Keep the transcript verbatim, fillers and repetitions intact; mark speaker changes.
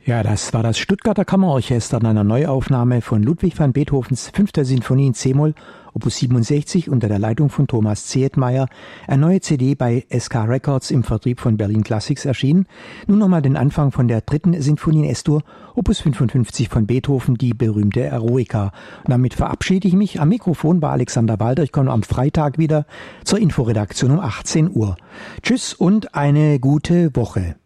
Speaker 1: Ja, das war das Stuttgarter Kammerorchester in einer Neuaufnahme von Ludwig van Beethovens fünfter Sinfonie in C-Moll, Opus siebenundsechzig unter der Leitung von Thomas Zehetmeier, eine neue C D bei S K Records im Vertrieb von Berlin Classics erschienen. Nun nochmal den Anfang von der dritten Sinfonie in S-Dur, Opus fünfundfünfzig von Beethoven, die berühmte Eroica. Und damit verabschiede ich mich. Am Mikrofon war Alexander Walter. Ich komme am Freitag wieder zur Inforedaktion um achtzehn Uhr. Tschüss und eine gute Woche.